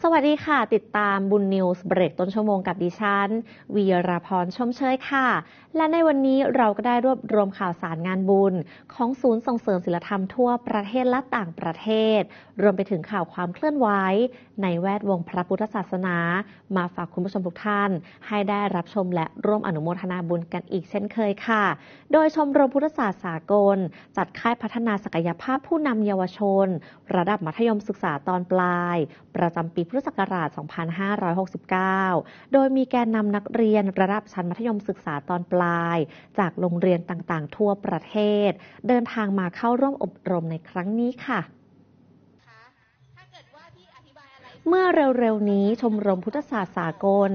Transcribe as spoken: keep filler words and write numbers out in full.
สวัสดีค่ะติดตามบุญนิวส์เบรกต้นชั่วโมงกับดิฉันวีราพรชมเชยค่ะและในวันนี้เราก็ได้รวบรวมข่าวสารงานบุญของศูนย์ส่งเสริมศิลธรรมทั่วประเทศและต่างประเทศรวมไปถึงข่าวความเคลื่อนไหวในแวดวงพระพุทธศาสนามาฝากคุณผู้ชมทุกท่านให้ได้รับชมและร่วมอนุโมทนาบุญกันอีกเช่นเคยค่ะโดยชมรมพุทธศาสตร์สากลจัดค่ายพัฒนาศักยภาพผู้นำเยาวชนระดับมัธยมศึกษาตอนปลายประจำปีพุทธศักราช สองพันห้าร้อยหกสิบเก้า โดยมีแกนนำนักเรียนระดับชั้นมัธยมศึกษาตอนปลายจากโรงเรียนต่างๆทั่วประเทศเดินทางมาเข้าร่วมอบรมในครั้งนี้ค่ะเมื่อเร็วๆนี้ชมรมพุทธศาสตร์สากล